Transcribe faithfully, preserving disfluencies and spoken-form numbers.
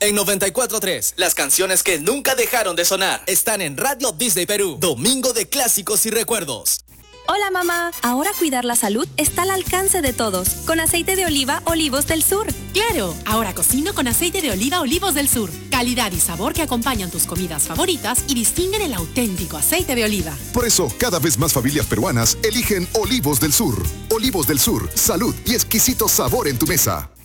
En noventa y cuatro punto tres, las canciones que nunca dejaron de sonar están en Radio Disney Perú. Domingo de clásicos y recuerdos. Hola mamá, ahora cuidar la salud está al alcance de todos, con aceite de oliva Olivos del Sur. ¡Claro! Ahora cocino con aceite de oliva Olivos del Sur. Calidad y sabor que acompañan tus comidas favoritas y distinguen el auténtico aceite de oliva. Por eso, cada vez más familias peruanas eligen Olivos del Sur. Olivos del Sur, salud y exquisito sabor en tu mesa.